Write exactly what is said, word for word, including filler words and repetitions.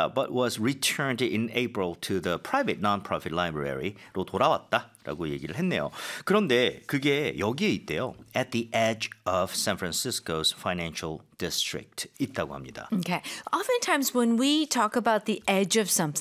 uh, but was returned in April to the private non-profit library로 돌아왔다라고 얘기를 했네요. 그런데 그게 여기에 있대요. At the edge of San Francisco's financial district 있다고 합니다. Okay. Oftentimes when we talk about the edge of something,